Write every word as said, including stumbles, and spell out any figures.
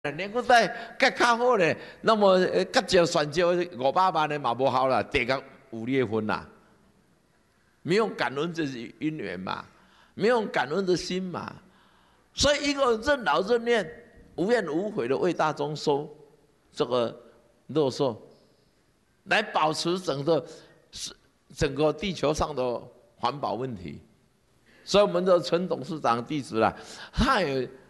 连个在较较好咧，那么较少选少五百万的嘛无效啦，得个五月份啦。没有感恩这是因缘嘛，没有感恩的心嘛，所以一个任劳任怨、无怨无悔的为大众收这个肉寿，来保持整个整个地球上的环保问题。所以我们的陈董事长弟子啦，他也